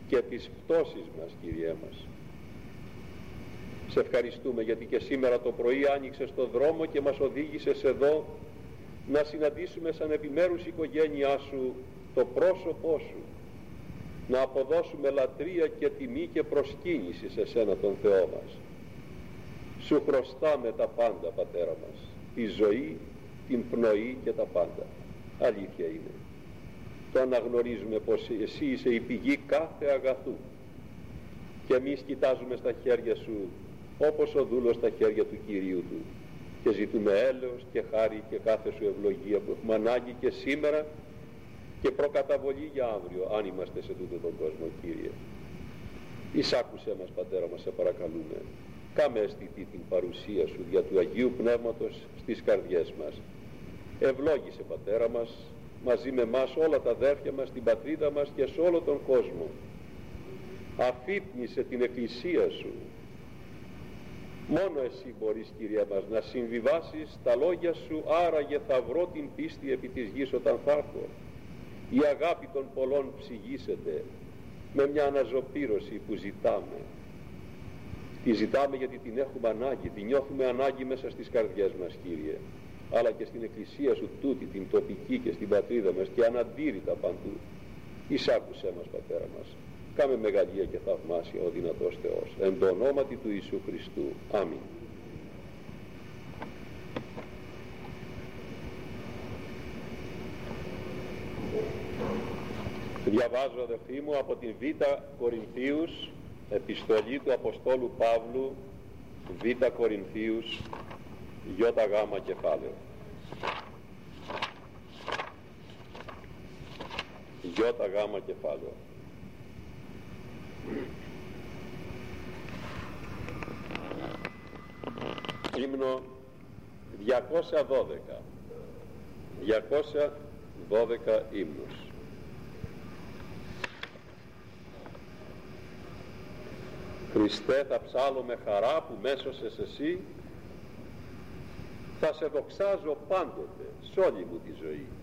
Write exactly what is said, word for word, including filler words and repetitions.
και τις πτώσεις μας, Κύριέ μας. Σε ευχαριστούμε γιατί και σήμερα το πρωί άνοιξες το δρόμο και μας οδήγησες εδώ να συναντήσουμε σαν επιμέρους οικογένειά Σου το πρόσωπό Σου, να αποδώσουμε λατρεία και τιμή και προσκύνηση σε Σένα τον Θεό μας. Σου χρωστάμε τα πάντα, Πατέρα μας, τη ζωή, την πνοή και τα πάντα. Αλήθεια είναι. Το αναγνωρίζουμε πως Εσύ είσαι η πηγή κάθε αγαθού και εμείς κοιτάζουμε στα χέρια Σου όπως ο δούλος στα χέρια του Κυρίου του και ζητούμε έλεος και χάρη και κάθε Σου ευλογία που έχουμε ανάγκη και σήμερα και προκαταβολή για αύριο, αν είμαστε σε τούτο τον κόσμο, Κύριε. Εισάκουσέ μας, Πατέρα μας, σε παρακαλούμε. Κάμε αισθητή την παρουσία Σου δια του Αγίου Πνεύματος στις καρδιές μας. Ευλόγησε, Πατέρα μας, μαζί με μας όλα τα αδέρφια μας, την πατρίδα μας και σε όλο τον κόσμο. Αφύπνισε την Εκκλησία Σου. Μόνο Εσύ μπορείς, Κύριε μας, να συμβιβάσεις τα λόγια Σου, άραγε θα βρω την πίστη επί της γης όταν θα έρθω. Η αγάπη των πολλών ψυγίσεται με μια αναζωπήρωση που ζητάμε. Τη ζητάμε γιατί την έχουμε ανάγκη, την νιώθουμε ανάγκη μέσα στις καρδιές μας, Κύριε, αλλά και στην Εκκλησία Σου τούτη, την τοπική και στην πατρίδα μας και αναντήρητα παντού. Εισάκουσέ μας, Πατέρα μας. Κάμε μεγαλεία και θαυμάσια ο δυνατός Θεός. Εν το ονόματι του Ιησού Χριστού. Αμήν. Διαβάζω, αδελφοί μου, από την Β' Κορινθίους, επιστολή του Αποστόλου Παύλου, Β' Κορινθίους, Ι Γ κεφάλαιο. Ι Γ κεφάλαιο. Ύμνο διακόσια δώδεκα. διακόσια δώδεκα ύμνος. Χριστέ, θα ψάλλω με χαρά που μέσωσες Εσύ, θα Σε δοξάζω πάντοτε σ' όλη μου τη ζωή.